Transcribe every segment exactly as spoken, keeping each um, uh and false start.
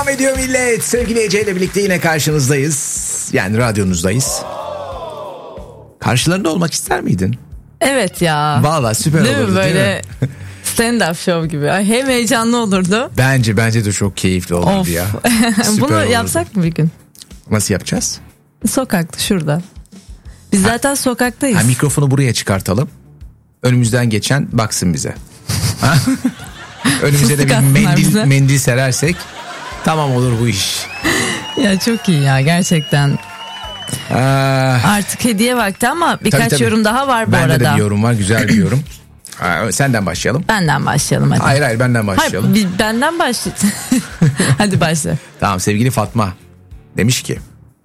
Devam ediyor millet. Sevgili Ece ile birlikte yine karşınızdayız. Yani radyonuzdayız. Karşılarında olmak ister miydin? Evet ya. Vallahi süper değil olurdu mi? Böyle değil mi? stand-up show gibi. Hem heyecanlı olurdu. Bence bence de çok keyifli olurdu of. ya. Bunu olurdu. yapsak mı bir gün? Nasıl yapacağız? Sokakta şurada. Biz zaten ha, sokaktayız. Ha, mikrofonu buraya çıkartalım. Önümüzden geçen baksın bize. Önümüze de bir mendil, mendil serersek tamam olur bu iş. Ya çok iyi ya gerçekten. Aa, artık hediye vakti ama birkaç tabii, tabii. yorum daha var bu Bende arada. Bende de bir yorum var, güzel bir yorum. Aa, senden başlayalım. Benden başlayalım hadi. Hayır hayır benden başlayalım. Hayır, benden başlayalım. Hadi başla. Tamam, sevgili Fatma demiş ki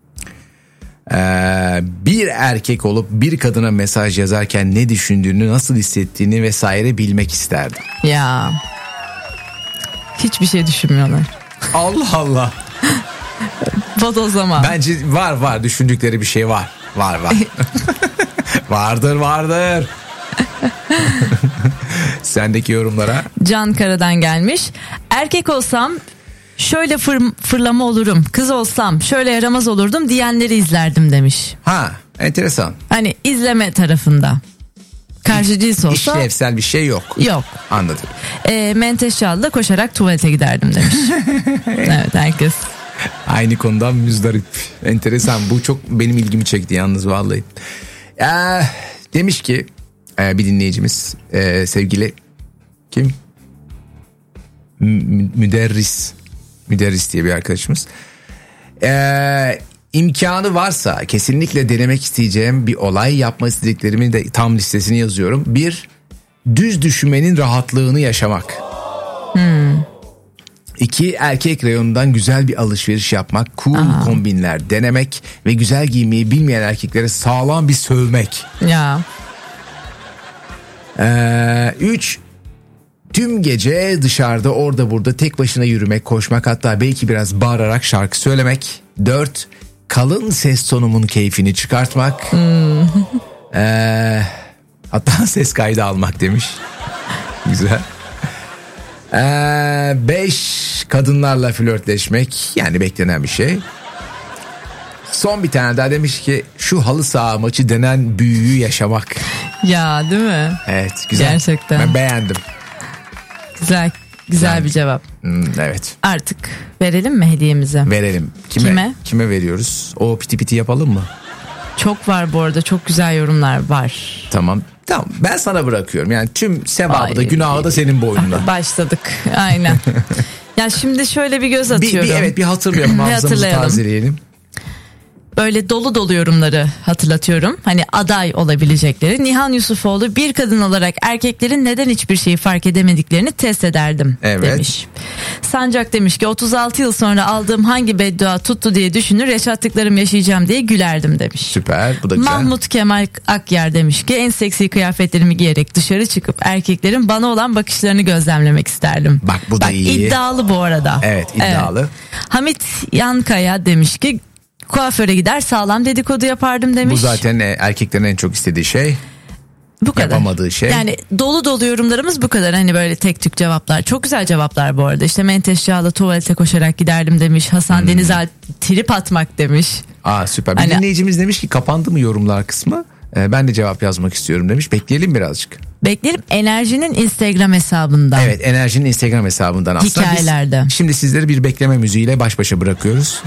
Ee, bir erkek olup bir kadına mesaj yazarken ne düşündüğünü, nasıl hissettiğini vesaire bilmek isterdim. Ya hiçbir şey düşünmüyorlar. Allah Allah. Bodozlama. Bence var var düşündükleri bir şey var. Var var. vardır vardır. Sendeki yorumlara. Can Kara'dan gelmiş. Erkek olsam şöyle fır, fırlama olurum. Kız olsam şöyle yaramaz olurdum diyenleri izlerdim demiş. Ha, enteresan. Hani izleme tarafında. Karşı cins olsa. İşlevsel bir şey yok. Yok. Anladım. E, Menteş Çal'da koşarak tuvalete giderdim demiş. Evet, herkes. Aynı konudan müzdarip. Enteresan. Bu çok benim ilgimi çekti yalnız vallahi. Ee, demiş ki e, bir dinleyicimiz e, sevgili kim? M- müderris. Müderris diye bir arkadaşımız. Ee, imkanı varsa kesinlikle denemek isteyeceğim bir olay, yapma istediklerimin de tam listesini yazıyorum. Bir, düz düşünmenin rahatlığını yaşamak. Hmm. İki, erkek reyonundan güzel bir alışveriş yapmak, cool Aa. kombinler denemek ve güzel giymeyi bilmeyen erkeklere sağlam bir sövmek. Ya. Ee, üç, tüm gece dışarıda orada burada tek başına yürümek, koşmak, hatta belki biraz bağırarak şarkı söylemek. Dört, kalın ses tonumun keyfini çıkartmak. Hmm. Ee, hatta ses kaydı almak demiş. Güzel. Ee, beş, kadınlarla flörtleşmek, yani beklenen bir şey. Son bir tane daha demiş ki şu halı saha maçı denen büyüyü yaşamak. Ya değil mi? Evet, güzel. Gerçekten. Ben beğendim. Güzel, güzel yani, bir cevap. Hmm, evet. Artık verelim mi hediyemizi? Verelim. Kime? Kime? Kime veriyoruz? O piti piti yapalım mı? Çok var bu arada, çok güzel yorumlar var. Tamam. Tamam, ben sana bırakıyorum. Yani tüm sevabı Ay, da günahı da senin boynunda. Başladık. Aynen. Ya şimdi şöyle bir göz atıyorum. Bir, bir, evet bir hatırlayalım. Hafızamızı tazeleyelim. Böyle dolu dolu yorumları hatırlatıyorum. Hani aday olabilecekleri. Nihan Yusufoğlu, bir kadın olarak erkeklerin neden hiçbir şeyi fark edemediklerini test ederdim evet. demiş. Sancak demiş ki otuz altı yıl sonra aldığım hangi beddua tuttu diye düşünür, yaşattıklarım yaşayacağım diye gülerdim demiş. Süper, bu da güzel. Mahmut Kemal Akyar demiş ki en seksi kıyafetlerimi giyerek dışarı çıkıp erkeklerin bana olan bakışlarını gözlemlemek isterdim. Bak bu da Bak, iyi. İddialı bu arada. Evet, iddialı. Evet. Hamit Yankaya demiş ki kuaföre gider sağlam dedikodu yapardım demiş. Bu zaten erkeklerin en çok istediği şey. Bu kadar. Yapamadığı şey. Yani dolu dolu yorumlarımız bu kadar. Hani böyle tek tük cevaplar. Çok güzel cevaplar bu arada. İşte Menteş Çağla tuvalete koşarak giderdim demiş. Hasan hmm. Denizel trip atmak demiş. Aa süper. Bir hani... dinleyicimiz demiş ki kapandı mı yorumlar kısmı? Ee, ben de cevap yazmak istiyorum demiş. Bekleyelim birazcık. Bekleyelim. Enerjinin Instagram hesabından. Evet, Enerjinin Instagram hesabından. Aslında hikayelerde. Biz şimdi sizleri bir bekleme müziğiyle baş başa bırakıyoruz.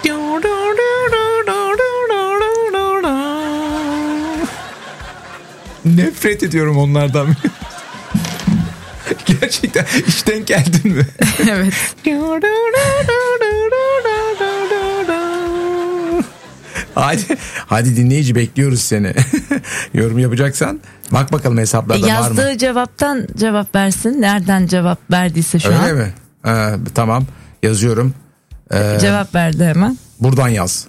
Nefret ediyorum onlardan. Gerçekten hiç denk geldin mi? Evet. Hadi, hadi dinleyici bekliyoruz seni. Yorum yapacaksan bak bakalım hesaplarda e, var mı? Yazdığı cevaptan cevap versin. Nereden cevap verdiyse şu Öyle an. Öyle mi? Ee, tamam yazıyorum. Ee, cevap verdi hemen. Buradan yaz.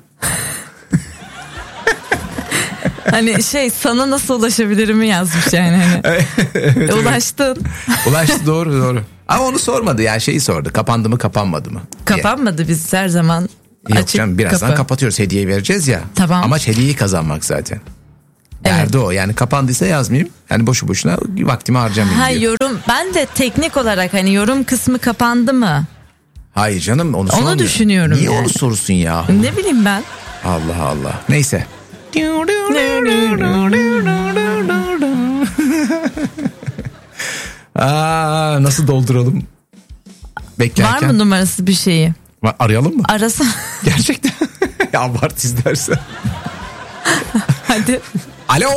Hani şey, sana nasıl ulaşabilirim yazmış yani. Hani. evet, evet. Ulaştın. Ulaştı, doğru doğru. Ama onu sormadı yani, şeyi sordu. Kapandı mı kapanmadı mı? Kapanmadı diye. Biz her zaman Yok açık canım, birazdan kapı. kapatıyoruz, hediye vereceğiz ya. Tamam. Amaç hediyeyi kazanmak zaten. Derdi evet. O yani, kapandıysa yazmayayım. Yani boşu boşuna vaktimi harcamayayım ha, diyor. Yorum, ben de teknik olarak hani yorum kısmı kapandı mı Hayır canım, onu sormuyorum. Onu düşünüyorum. Niye yani. onu sorsun ya? Ne bileyim ben. Allah Allah. Neyse. Aa, nasıl dolduralım? Beklerken. Var mı numarası bir şeyi? Arayalım mı? Arasa. Gerçekten. Ya abart istersen. Hadi. Alo.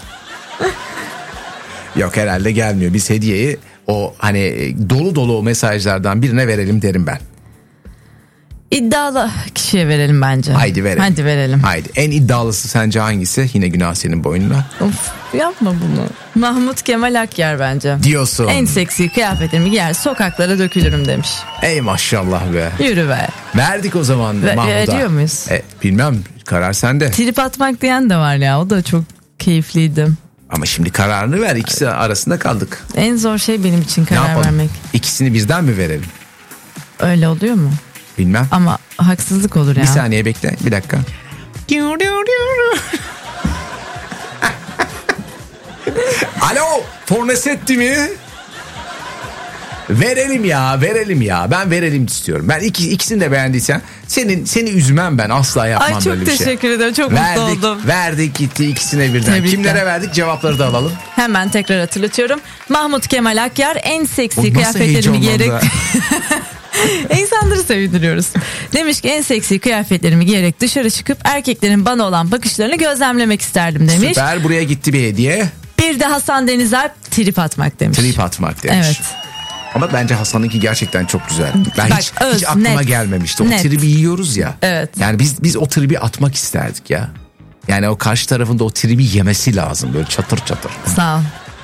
Yok, herhalde gelmiyor. Biz hediyeyi o hani dolu dolu mesajlardan birine verelim derim ben. İddialı kişiye verelim bence. Haydi verelim. Hadi verelim. Haydi. En iddialısı sence hangisi? Yine günah senin boynuna. Of, yapma bunu. Mahmut Kemal Akyar bence. Diyorsun. En seksi kıyafetlerimi giyer sokaklara dökülürüm demiş. Ey maşallah be. Yürü be. Verdik o zaman Ve, Mahmut'a. veriyor muyuz? E, bilmem, karar sende. Trip atmak diyen de var ya, o da çok keyifliydi. Ama şimdi kararını ver, ikisi arasında kaldık. En zor şey benim için Ne karar yapalım? vermek. İkisini birden mi verelim? Öyle oluyor mu? Bilmem. Ama haksızlık olur ya. Bir saniye bekle, bir dakika. Alo, Fornesetti mi? Verelim ya, verelim ya. Ben verelim istiyorum. Ben iki, ikisini de beğendiysen senin seni üzmem, ben asla yapmam. Ay, böyle çok bir şey. teşekkür ederim, çok verdik, mutlu oldum. Verdik gitti ikisine birden. Tebrikler. Kimlere verdik, cevapları da alalım. Hemen tekrar hatırlatıyorum. Mahmut Kemal Akyar en seksi O nasıl kıyafetlerimi heyecanlandı giyerek ha? İnsanları sevindiriyoruz. Demiş ki en seksi kıyafetlerimi giyerek dışarı çıkıp erkeklerin bana olan bakışlarını gözlemlemek isterdim demiş. Süper, buraya gitti bir hediye. Bir de Hasan Denizalp trip atmak demiş. Trip atmak demiş. Evet. Ama bence Hasan'ınki gerçekten çok güzel. Ben Bak, hiç, öz, hiç aklıma net. gelmemişti. O Net. tribi yiyoruz ya. Evet. Yani biz biz o tribi atmak isterdik ya. Yani o karşı tarafında o tribi yemesi lazım, böyle çatır çatır. Sağ ol.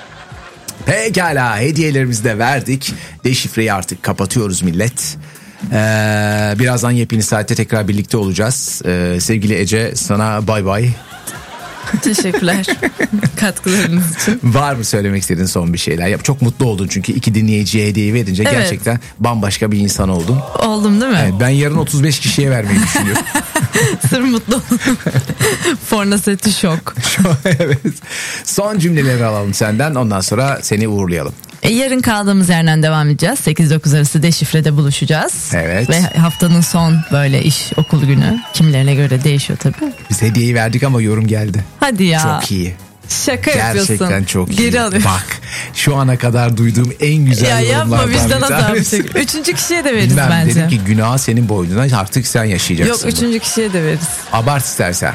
Pekala, hediyelerimizi de verdik. Deşifreyi artık kapatıyoruz millet. Ee, birazdan yepyeni saatte tekrar birlikte olacağız. Ee, sevgili Ece, sana bay bay. Teşekkürler katkılarınız için. Var mı söylemek istediğin son bir şeyler? Ya, çok mutlu oldun çünkü iki dinleyiciye hediye verince Evet. gerçekten bambaşka bir insan oldun. Oldum değil mi? Evet, ben yarın otuz beş kişiye vermeyi düşünüyorum. Sırf mutlu oldum. Fornaseti şok. Evet. Son cümleleri alalım senden, ondan sonra seni uğurlayalım. E, yarın kaldığımız yerden devam edeceğiz. sekiz dokuz arası Deşifre'de buluşacağız. Evet. Ve haftanın son böyle iş okul günü. Kimilerine göre değişiyor tabii. Biz hediyeyi verdik ama yorum geldi. Hadi ya. Çok iyi. Şaka yapıyorsun. Gerçekten çok iyi. Geri alıyorum. Bak, şu ana kadar duyduğum en güzel Ya yapma, yorumlardan vicdan bir azabı tanesi. çek. Üçüncü kişiye de veririz Bilmem, bence. dedim ki günah senin boynuna, artık sen yaşayacaksın. Yok, bunu. üçüncü kişiye de veririz. Abart istersen.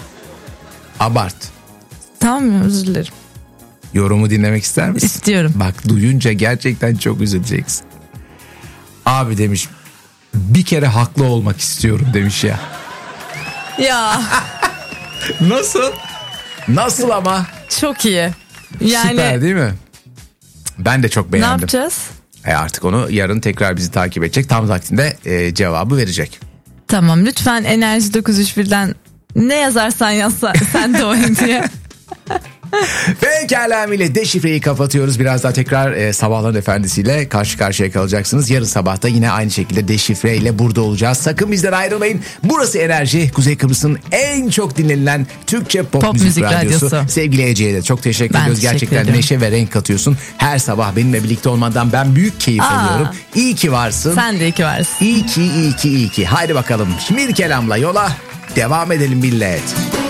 Abart. Tamam mı? Özür dilerim. Yorumu dinlemek ister misin? İstiyorum. Bak, duyunca gerçekten çok üzüleceksin. Abi demiş, bir kere haklı olmak istiyorum demiş ya. Ya Nasıl? Nasıl ama? çok iyi. Yani Süper değil mi? Ben de çok ne beğendim. yapacağız? E artık onu yarın tekrar bizi takip edecek. Tam vaktinde e, cevabı verecek. Tamam, lütfen Enerji dokuz üç birden ne yazarsan yazsa sen de oyun diye. Pekala millet, Deşifreyi kapatıyoruz. Biraz daha tekrar e, Sabahların Efendisi'yle karşı karşıya kalacaksınız. Yarın sabah da yine aynı şekilde Deşifre ile burada olacağız. Sakın bizden ayrılmayın. Burası Enerji, Kuzey Kıbrıs'ın en çok dinlenilen Türkçe pop, Pop müzik, müzik radyosu. radyosu. Sevgili Ece'ye de çok teşekkür Ben ediyoruz. teşekkür Gerçekten ederim. neşe ve renk katıyorsun. Her sabah benimle birlikte olmandan ben büyük keyif Aa. alıyorum. İyi ki varsın. Sen de iki varsın. İyi ki, iyi ki, iyi ki. Haydi bakalım. Şimdi bir kelamla yola devam edelim millet.